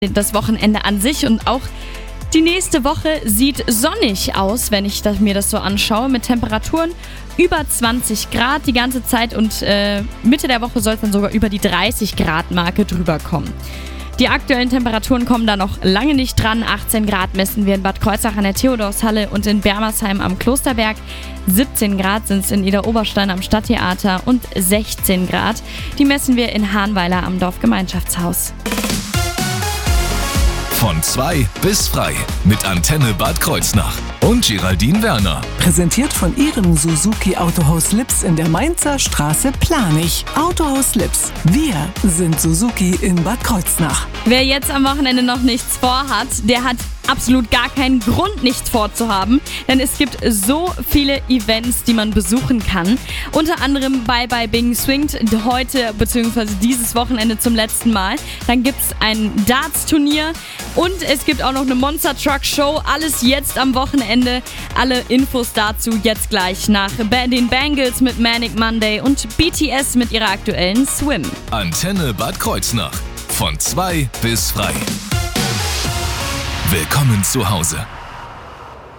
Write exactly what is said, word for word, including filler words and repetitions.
das Wochenende an sich und auch die nächste Woche sieht sonnig aus, wenn ich das, mir das so anschaue, mit Temperaturen über zwanzig Grad die ganze Zeit und äh, Mitte der Woche soll es dann sogar über die dreißig Grad Marke drüber kommen. Die aktuellen Temperaturen kommen da noch lange nicht dran. achtzehn Grad messen wir in Bad Kreuznach an der Theodorshalle und in Bermersheim am Klosterberg. siebzehn Grad sind es in Idar-Oberstein am Stadttheater und sechzehn Grad. Die messen wir in Hahnweiler am Dorfgemeinschaftshaus. Von zwei bis frei mit Antenne Bad Kreuznach und Geraldine Werner. Präsentiert von Ihrem Suzuki Autohaus Lips in der Mainzer Straße Planich. Autohaus Lips. Wir sind Suzuki in Bad Kreuznach. Wer jetzt am Wochenende noch nichts vorhat, der hat absolut gar keinen Grund, nichts vorzuhaben, denn es gibt so viele Events, die man besuchen kann. Unter anderem Bye Bye Bing Swingt heute bzw. dieses Wochenende zum letzten Mal. Dann gibt es ein Darts-Turnier und es gibt auch noch eine Monster Truck Show. Alles jetzt am Wochenende. Alle Infos dazu jetzt gleich nach den Bangles mit Manic Monday und B T S mit ihrer aktuellen Swim. Antenne Bad Kreuznach. Von zwei bis frei. Willkommen zu Hause.